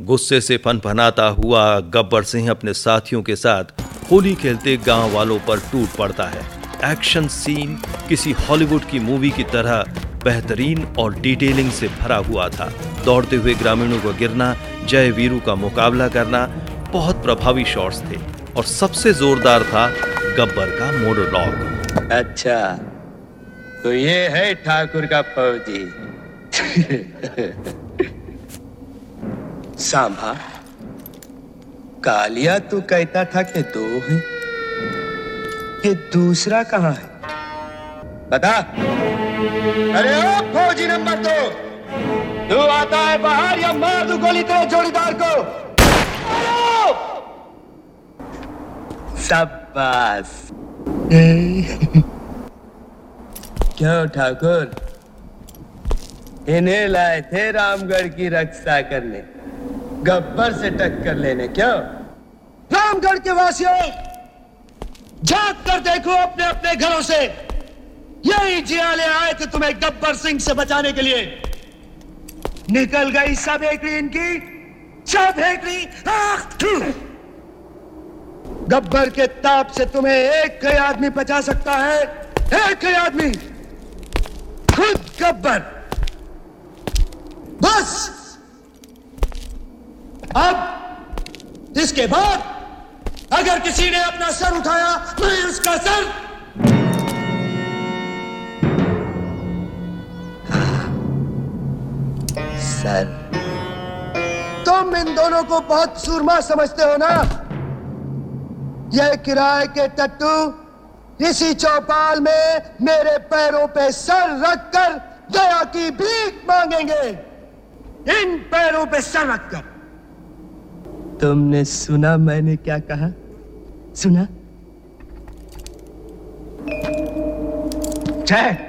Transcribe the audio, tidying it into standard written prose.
गुस्से से फनफनाता हुआ गब्बर सिंह अपने साथियों के साथ होली खेलते गांव वालों पर टूट पड़ता है। एक्शन सीन किसी हॉलीवुड की मूवी की तरह बेहतरीन और डिटेलिंग से भरा हुआ था। दौड़ते हुए ग्रामीणों को गिरना, जय वीरू का मुकाबला करना, बहुत प्रभावी शॉट्स थे और सबसे जोरदार था गब्बर का मोनोलॉग। अच्छा, तो ये है ठाकुर का फौजी। सांभा, कालिया तू कहता था कि दो हैं, कि दूसरा कहाँ है? बता। अरे ओ फौजी नंबर 2, तू आता है बाहर या मार दूं गोली तेरे जोड़ीदार को? शाबाश। क्यों ठाकुर, इन्हें लाए थे रामगढ़ की रक्षा करने, गब्बर से टक्कर लेने? क्यों? रामगढ़ के वासियों, जाग कर देखो अपने अपने घरों से, यही जियाले आए थे तुम्हें गब्बर सिंह से बचाने के लिए। निकल गई सब हेकड़ी इनकी, सब हेकड़ी। गब्बर के ताप से तुम्हें एक ही आदमी बचा सकता है, एक ही आदमी, खुद गब्बर। बस अब इसके बाद अगर किसी ने अपना सर उठाया, मैं उसका सर। सर, तुम इन दोनों को बहुत सूरमा समझते हो ना? ये किराए के टट्टू इसी चौपाल में मेरे पैरों पे सर रखकर दया की भीख मांगेंगे, इन पैरों पे सर रखकर। तुमने सुना मैंने क्या कहा? सुना? जय